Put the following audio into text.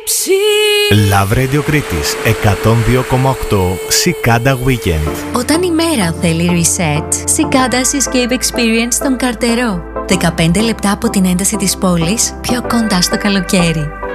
Love Radio Κρήτης 102,8 Cicada Weekend. Όταν η μέρα θέλει reset, Cicada's Escape Experience στον Καρτερό. 15 λεπτά από την ένταση της πόλης, πιο κοντά στο καλοκαίρι.